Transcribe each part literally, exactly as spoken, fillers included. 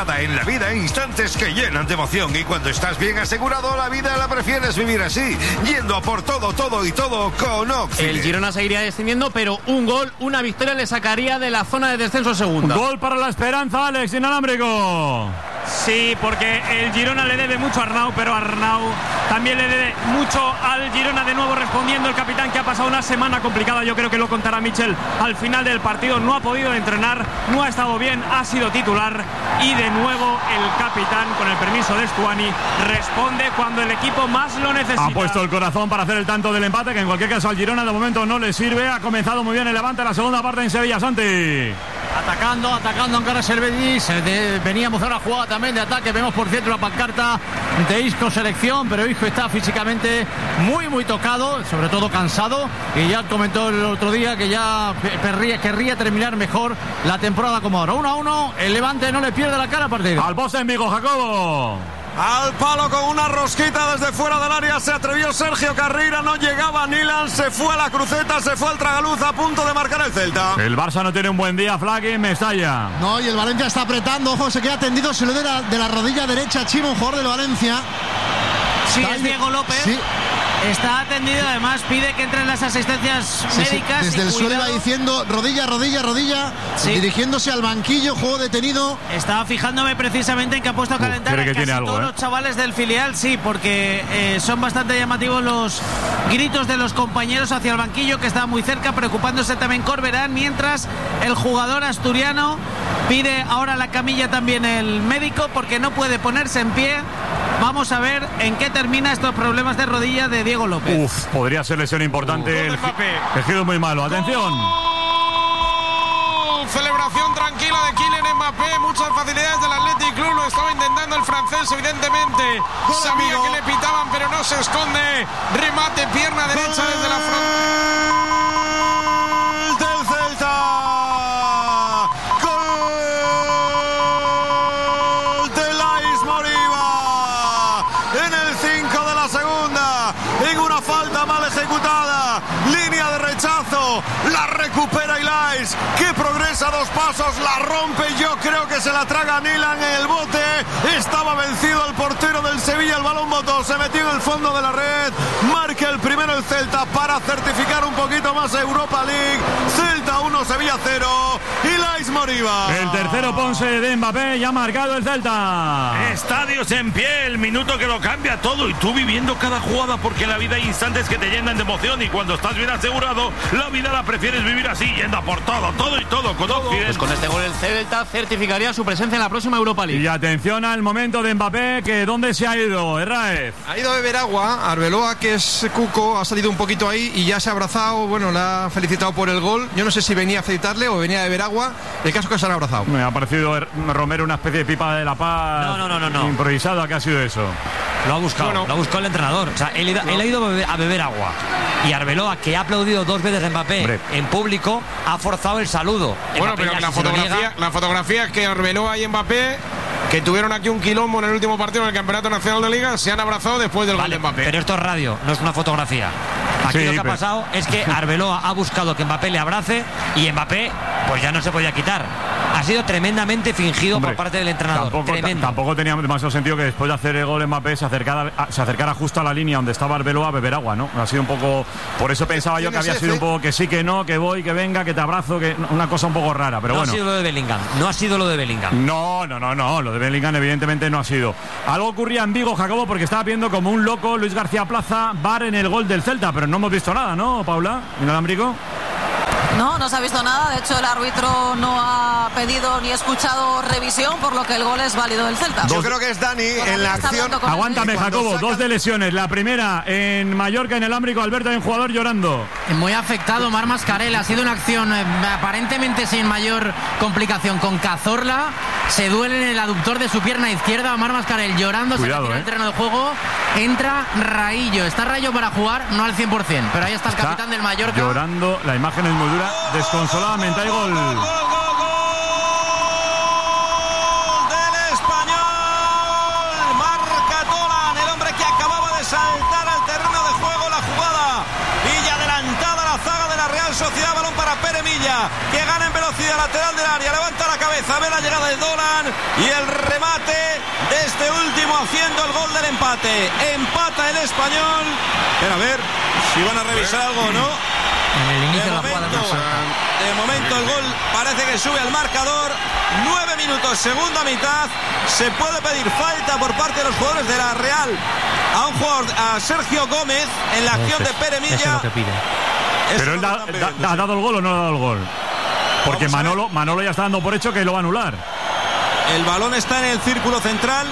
asegurada en la vida, instantes que llenan de emoción. Y cuando estás bien asegurado, la vida la prefieres vivir así, yendo a por todo, todo y todo con Oxide. El Girona seguiría descendiendo, pero un gol, una victoria le sacaría de la zona de descenso segunda. Gol para la Esperanza, Alex, inalámbrico. Sí, porque el Girona le debe mucho a Arnau, pero Arnau también le debe mucho al Girona. De nuevo respondiendo el capitán, que ha pasado una semana complicada. Yo creo que lo contará Michel al final del partido. No ha podido entrenar, no ha estado bien, ha sido titular. Y de nuevo el capitán, con el permiso de Stuani, responde cuando el equipo más lo necesita. Ha puesto el corazón para hacer el tanto del empate, que en cualquier caso al Girona de momento no le sirve. Ha comenzado muy bien el Levante, la segunda parte en Sevilla. Santi. Atacando, atacando Ankara Servedis. Veníamos a una jugada también de ataque. Vemos por cierto la pancarta de Isco selección, pero Isco está físicamente muy muy tocado, sobre todo cansado, y ya comentó el otro día que ya querría, querría terminar mejor la temporada como ahora. uno a uno, el Levante no le pierde la cara al partido. Al poste en Vigo, Jacobo. Al palo con una rosquita desde fuera del área se atrevió Sergio Carreira, no llegaba Nilan, se fue a la cruceta, se fue al tragaluz, a punto de marcar el Celta. El Barça no tiene un buen día, Flack, en Mestalla. No, y el Valencia está apretando, ojo, se queda tendido, se lo de la, de la rodilla derecha, Chimo, un jugador del Valencia. Sí, está es Diego López. Sí. Está atendido, además pide que entren las asistencias sí, médicas. Sí. Desde el suelo iba diciendo rodilla, rodilla, rodilla, sí. Dirigiéndose al banquillo, juego detenido. Estaba fijándome precisamente en que ha puesto a calentar a casi algo, todos ¿eh? los chavales del filial, sí, porque eh, son bastante llamativos los gritos de los compañeros hacia el banquillo, que está muy cerca, preocupándose también Corberán, mientras el jugador asturiano pide ahora la camilla también el médico, porque no puede ponerse en pie. Vamos a ver en qué termina estos problemas de rodilla de Diego López. Uf, podría ser lesión importante. El, el giro muy malo. Atención. ¡Gol! Celebración tranquila de Kylian Mbappé. Muchas facilidades del Athletic Club. Lo estaba intentando el francés, evidentemente. ¡Gol, sabía amigo! Que le pitaban, pero no se esconde. Remate, pierna derecha desde la frontal del Celta. La recupera Ilais, que progresa dos pasos, la rompe, yo creo que se la traga Nilan en el bote. Estaba vencido el portero del Sevilla, el balón botó, se metió en el fondo de la red. Marca el primero el Celta para certificar un poquito más Europa League. Celta uno, Sevilla cero. Ilais Moriba. El tercero Ponce de Mbappé, ya ha marcado el Celta. Estadios en pie, el minuto que lo cambia todo, y tú viviendo cada jugada, porque en la vida hay instantes que te llenan de emoción, y cuando estás bien asegurado, la vida la prefieres vivir así, yendo a por todo, todo y todo, con Oxide. Pues con este gol el Celta certificaría su presencia en la próxima Europa League. Y atención al momento de Mbappé, que ¿dónde se ha ido? Herráez. Ha ido a beber agua. Arbeloa, que es Cuco, ha salido un poquito ahí y ya se ha abrazado. Bueno, le ha felicitado por el gol. Yo no sé si venía a felicitarle o venía a beber agua. El caso es que se han abrazado. Me ha parecido Romero una especie de pipa de la paz. No, no, no, no, no. Improvisada. ¿Qué ha sido eso? Lo ha buscado, bueno, lo ha buscado el entrenador. O sea, él, no. él ha ido a beber, a beber agua. Y Arbeloa, que ha aplaudido dos veces a Mbappé Hombre. en público, ha forzado el saludo. Bueno, Mbappé pero la si fotografía, la fotografía es que Arbeloa y Mbappé, que tuvieron aquí un quilombo en el último partido del Campeonato Nacional de Liga, se han abrazado después del vale, gol de Mbappé. Pero esto es radio, no es una fotografía. Aquí sí, lo que ha pero... pasado es que Arbeloa ha buscado que Mbappé le abrace y Mbappé pues ya no se podía quitar. Ha sido tremendamente fingido Hombre, por parte del entrenador. Tampoco, t- tampoco tenía demasiado sentido que después de hacer el gol Mbappé se acercara, se acercara justo a la línea donde estaba Arbeloa a beber agua, ¿no? Ha sido un poco... Por eso pensaba yo que había sido un poco que sí, que no, que voy, que venga, que te abrazo, que una cosa un poco rara, pero no bueno. No ha sido lo de Bellingham, no ha sido lo de Bellingham. No, no, no, no, lo de Bellingham evidentemente no ha sido. Algo ocurría en Vigo, Jacobo, porque estaba viendo como un loco Luis García Plaza, V A R en el gol del Celta, pero no hemos visto nada, ¿no, Paula? ¿Inalámbrico? No, no se ha visto nada. De hecho, el árbitro no ha pedido ni escuchado revisión, por lo que el gol es válido del Celta. Yo creo que es Dani en la acción. Aguántame, Jacobo. Dos de lesiones. La primera en Mallorca, en el Ámbrico. Alberto, hay un jugador llorando. Muy afectado, Marc Mascarell. Ha sido una acción eh, aparentemente sin mayor complicación con Cazorla. Se duele en el aductor de su pierna izquierda. Marc Mascarell llorando. Cuidado, se retira eh. el terreno de juego. Entra Raillo. Está Rayo para jugar, no al cien por ciento. Pero ahí está el está capitán del Mallorca. Llorando. La imagen es muy dura. Desconsoladamente hay gol. Gol, gol, gol, gol del español. Marca Tolan, el hombre que acababa de saltar al terreno de juego. La jugada y ya adelantada la zaga de la Real Real Sociedad. Balón para Pere Milla, que gana en velocidad lateral del área, levanta la cabeza, ve la llegada de Dolan y el remate de este último haciendo el gol del empate. Empata el Español. Pero a ver si van a revisar algo o no. En el inicio de, de, la momento, jugada de momento el gol parece que sube al marcador. Nueve minutos, segunda mitad. Se puede pedir falta por parte de los jugadores de la Real a un jugador, a Sergio Gómez, en la acción de Pere Milla. Eso es lo que pide. Pero él da, da, ¿ha dado el gol o no ha dado el gol? Porque Manolo, Manolo ya está dando por hecho que lo va a anular. El balón está en el círculo central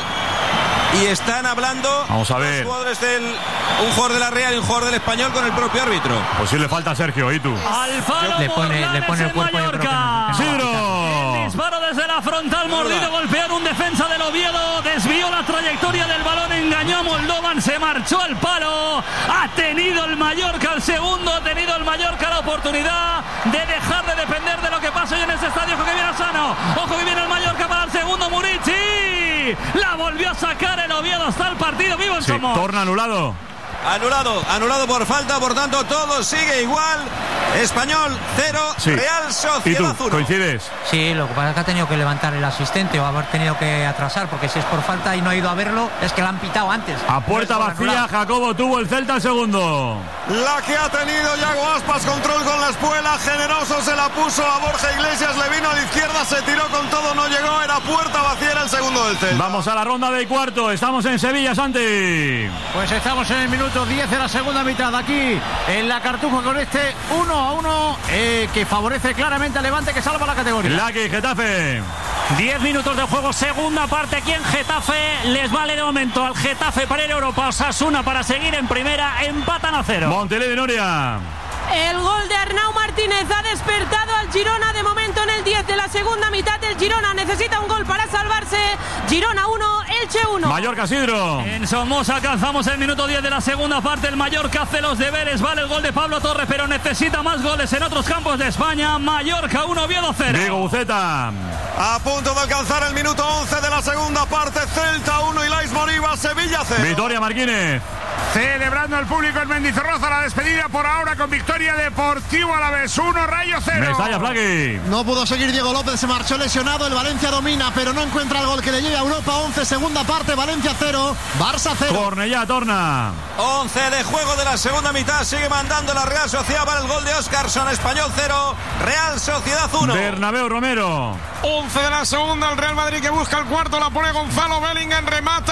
y están hablando Vamos a ver. Los jugadores del, un jugador de la Real y un jugador del Español con el propio árbitro. Pues sí le falta a Sergio, ¿y tú? Alfaro le pone, le pone el cuerpo, yo creo que no, que no. ¡Sidro! El disparo desde la frontal, mordido, golpear un defensa del Oviedo, desvió la trayectoria del balón, engañó a Moldovan, se marchó al palo. Ha tenido el Mallorca el segundo, ha tenido el Mallorca la oportunidad de dejar de depender de lo que pasa hoy en este estadio. Ojo que viene Sano, ojo que viene el Mallorca para el segundo, Murici. La volvió a sacar el Oviedo hasta el partido. Vivo en sí, Somos. Torna anulado. Anulado, anulado por falta, por tanto todo sigue igual. Español cero, sí. Real Sociedad uno. ¿Coincides? Sí, lo que pasa es que ha tenido que levantar el asistente o haber tenido que atrasar, porque si es por falta y no ha ido a verlo, es que la han pitado antes. A puerta no vacía, Jacobo tuvo el Celta el segundo. La que ha tenido Yago Aspas, control con la espuela, generoso se la puso a Borja Iglesias, le vino a la izquierda, se tiró con todo, no llegó, era puerta vacía, era el segundo del Celta. Vamos a la ronda del cuarto, estamos en Sevilla, Santi. Pues estamos en el minuto diez de la segunda mitad, aquí en la Cartuja, con este uno a uno eh, que favorece claramente al Levante, que salva la categoría. Laki, Getafe. diez minutos de juego, segunda parte aquí en Getafe. Les vale de momento al Getafe para ir a Europa, Osasuna para seguir en primera, empatan a cero. Montilivi, Nuria. El gol de Arnau Martínez ha despertado al Girona de momento en el diez de la segunda mitad. El Girona necesita un gol para salvarse. Girona uno, Elche uno. Mallorca, Sidro. En Somos alcanzamos el minuto diez de la segunda parte. El Mallorca hace los deberes, vale el gol de Pablo Torres, pero necesita más goles en otros campos de España. Mallorca uno, Oviedo cero. Diego Buceta. A punto de alcanzar el minuto once de la segunda parte. Celta uno, Ilais Moriba, Sevilla cero. Victoria Marquínez. Celebrando el público en Mendizorroza la despedida por ahora con victoria Deportivo Alavés uno, Rayo cero. Mestalla, Flaqui. No pudo seguir Diego López, se marchó lesionado. El Valencia domina, pero no encuentra el gol que le lleve a Europa. once, segunda parte, Valencia cero, Barça cero. Cornellá, Torna. once de juego de la segunda mitad, sigue mandando la Real Sociedad para el gol de Óscarson. Español cero, Real Sociedad uno. Bernabéu, Romero. once de la segunda, el Real Madrid que busca el cuarto, la pone Gonzalo Bellingham,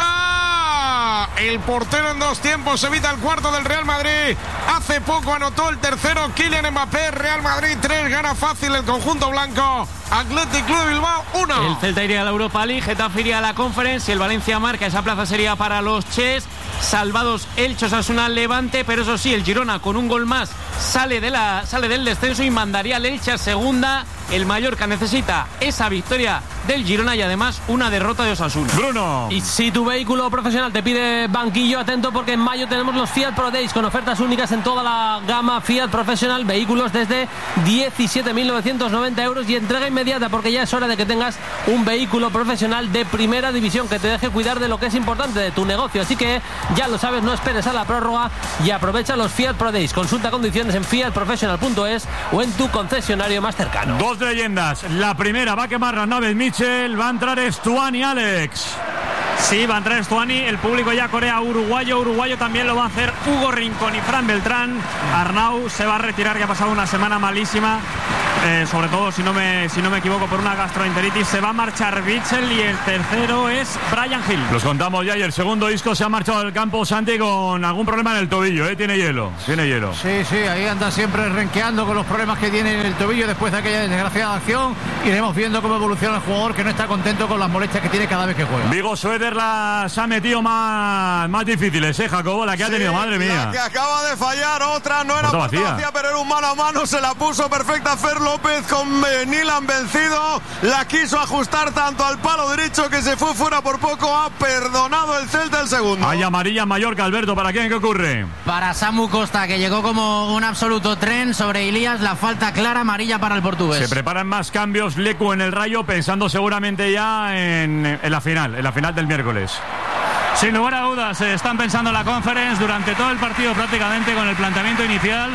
remata. El portero en dos tiempos evita el cuarto del Real Madrid. Hace poco anotó el tercero Kylian Mbappé. Real Madrid tres, gana fácil el conjunto blanco. Athletic Club de Bilbao uno. El Celta iría a la Europa League, Getafe iría a la Conference y el Valencia marca. Esa plaza sería para los Ches. Salvados Elche, Osasuna, Levante, pero eso sí, el Girona con un gol más sale, de la, sale del descenso y mandaría al Elche a segunda. El Mallorca necesita esa victoria del Girona y además una derrota de Osasuna. Bruno. Y si tu vehículo profesional te pide banquillo, atento porque en mayo tenemos los Fiat Pro Days con ofertas únicas en toda la gama Fiat Professional, vehículos desde diecisiete mil novecientos noventa euros y entrega inmediata, porque ya es hora de que tengas un vehículo profesional de primera división que te deje cuidar de lo que es importante, de tu negocio. Así que ya lo sabes, no esperes a la prórroga y aprovecha los Fiat Pro Days. Consulta condiciones en fiat professional punto es o en tu concesionario más cercano. Dos leyendas. La primera va a quemar las naves Mitchell, va a entrar Stuani, Alex. Sí, va a entrar Stuani, el público ya corea uruguayo, uruguayo también lo va a hacer Hugo Rincón y Fran Beltrán. Arnau se va a retirar, que ha pasado una semana malísima, eh, sobre todo si no me si no me equivoco por una gastroenteritis. Se va a marchar Mitchell y el tercero es Brian Hill. Los contamos ya y el segundo disco se ha marchado del campo, Santi, con algún problema en el tobillo, ¿eh? Tiene hielo, tiene hielo. Sí, sí, ahí anda siempre renqueando con los problemas que tiene en el tobillo después de aquella desgraciada acción. Iremos viendo cómo evoluciona el jugador, que no está contento con las molestias que tiene cada vez que juega. Vigo Suéter las ha metido más, más difíciles, ¿eh, Jacobo? La que ha tenido, sí, madre mía. La que acaba de fallar, otra, no era puerta vacía, pero era un mano a mano, se la puso perfecta Fer López con Nilan vencido. La quiso ajustar tanto al palo derecho que se fue fuera por poco. Ha perdonado el Celta el segundo. Hay amarilla en Mallorca, Alberto, ¿para quién? ¿Qué ocurre? Para Samu Costa, que llegó como un absoluto tren sobre Ilías. La falta clara, amarilla para el portugués. Se preparan más cambios Lecu en el Rayo, pensando seguramente ya en, en la final, en la final del miércoles. Sin lugar a dudas, están pensando en la Conference durante todo el partido prácticamente con el planteamiento inicial.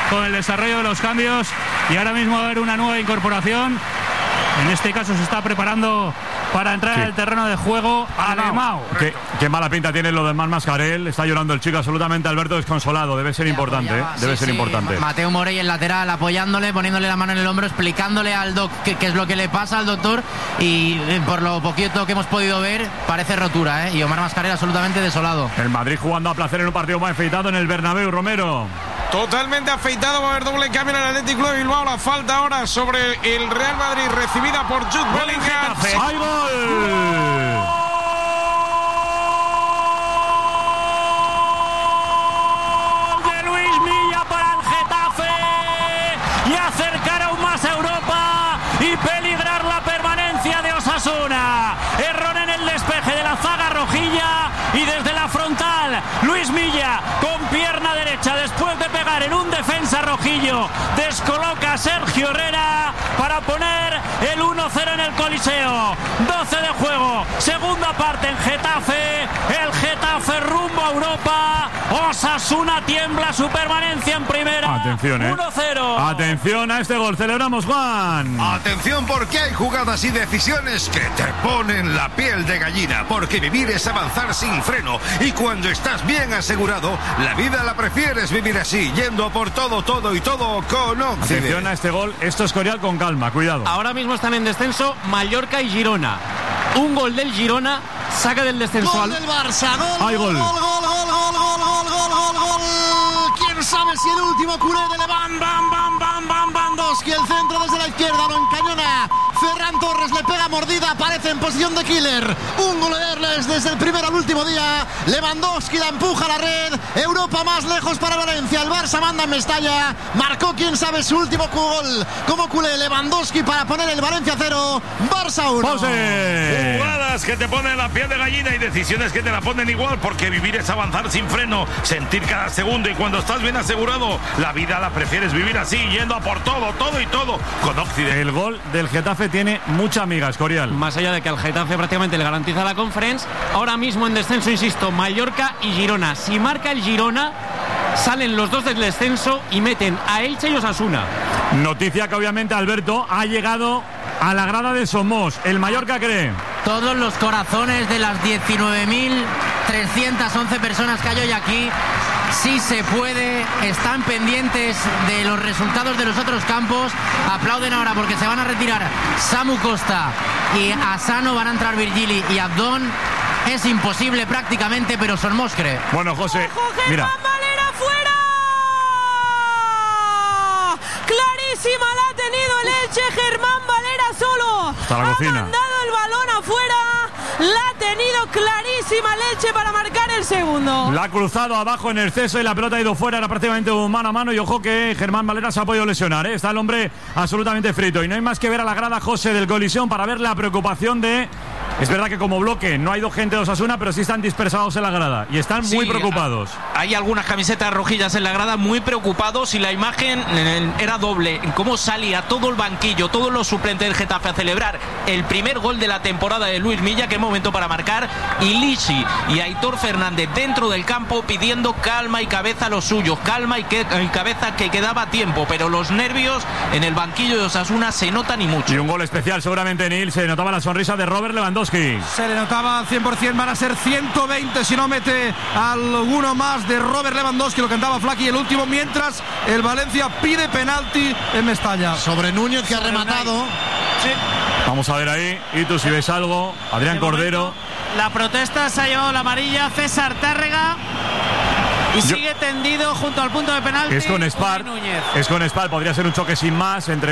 con el desarrollo de los cambios y ahora mismo va a haber una nueva incorporación. En este caso se está preparando para entrar sí. en el terreno de juego Alemão. Qué, qué mala pinta tiene lo de Marc Mascarell. Está llorando el chico absolutamente. Alberto desconsolado. Debe ser importante. ¿eh? Debe sí, ser sí. importante. Mateo Morey, el lateral, apoyándole, poniéndole la mano en el hombro, explicándole al doc qué, qué es lo que le pasa al doctor. Y eh, por lo poquito que hemos podido ver, parece rotura. ¿eh? Y Omar Mascarell absolutamente desolado. El Madrid jugando a placer en un partido más afeitado en el Bernabéu, Romero. Totalmente afeitado, va a haber doble cambio en el Atlético de Bilbao. La falta ahora sobre el Real Madrid, recibida por Jude Bellingham. ¡Hay gol! De Luis Milla para el Getafe y acercar aún más a Europa y peligrar la permanencia de Osasuna. Error en el despeje de la zaga rojilla y desde la frontal Luis Milla con pierna derecha después de pegar en un defensa rojillo descoloca a Sergio Herrera para poner el uno cero en el Coliseo. doce de juego, segunda parte en Getafe, el Getafe rumbo a Europa. Osasuna tiembla su permanencia en primera. Atención, eh. uno cero. Atención a este gol, celebramos, Juan. Atención, porque hay jugadas y decisiones que te ponen la piel de gallina, porque vivir es avanzar sin freno y cuando estás bien asegurado, la vida la prefieres vivir así, yendo a por todo, todo y todo con Occidente. Atención a este gol, esto es Corial con calma, cuidado. Ahora mismo están en descenso Mallorca y Girona. Un gol del Girona saca del descenso gol al... del Barça, gol, Hay gol. gol, gol, gol, gol, gol, gol, gol, gol, gol. ¿Quién sabe si el último culé de Levan, bam, bam, bam, bam, Lewandowski, el centro desde la izquierda, lo encañona. Ferran Torres le pega mordida, aparece en posición de killer. Un gol de Erles desde el primero al último día. Lewandowski la empuja a la red. Europa más lejos para Valencia. El Barça manda en Mestalla. Marcó, quién sabe, su último gol como culé. Lewandowski para poner el Valencia cero, Barça uno. José. Jugadas que te ponen la piel de gallina y decisiones que te la ponen igual, porque vivir es avanzar sin freno, sentir cada segundo y cuando estás bien asegurado, la vida la prefieres vivir así, yendo a por todo, todo y todo con Occidente. El gol del Getafe tiene mucha amiga, Escorial. Más allá de que al Getafe prácticamente le garantiza la Conference, ahora mismo en descenso, insisto, Mallorca y Girona. Si marca el Girona, salen los dos del descenso y meten a Elche y Osasuna. Noticia que obviamente, Alberto, ha llegado a la grada de Somos. El Mallorca cree. Todos los corazones de las diecinueve mil trescientas once personas que hay hoy aquí, sí se puede, están pendientes de los resultados de los otros campos. Aplauden ahora porque se van a retirar Samu Costa y Asano, van a entrar Virgili y Abdón. Es imposible prácticamente, pero son Moscre. Bueno, José, mira. Valera fuera. Clarísima la ha tenido el Elche, Germán Valera solo. Hasta la ha cocina. mandado el balón afuera. La ha tenido clarísima el Elche para marcar el segundo. La ha cruzado abajo en el ceso y la pelota ha ido fuera. Era prácticamente un mano a mano. Y ojo que Germán Valera se ha podido lesionar, ¿eh? Está el hombre absolutamente frito. Y no hay más que ver a la grada, José, del Colisión para ver la preocupación de... Es verdad que como bloque no ha ido gente de Osasuna, pero sí están dispersados en la grada y están muy sí, preocupados. Hay algunas camisetas rojillas en la grada, muy preocupados, y la imagen era doble. Cómo salía todo el banquillo, todos los suplentes del Getafe a celebrar el primer gol de la temporada de Luis Milla, que es momento para marcar, y Lishi y Aitor Fernández dentro del campo pidiendo calma y cabeza a los suyos, calma y, que, y cabeza, que quedaba tiempo, pero los nervios en el banquillo de Osasuna se notan y mucho. Y un gol especial seguramente, Nil, se notaba la sonrisa de Robert Lewandowski. Se le notaba al cien por ciento, van a ser ciento veinte si no mete alguno más de Robert Lewandowski, lo cantaba Flaky el último, mientras el Valencia pide penalti en Mestalla. Sobre Núñez, que ha rematado. Sí. Vamos a ver ahí, y tú si ves algo, Adrián de Cordero. Momento, la protesta se ha llevado la amarilla César Tárrega. Y Yo, sigue tendido junto al punto de penalti. Es con Spar. Es con Spar, podría ser un choque sin más entre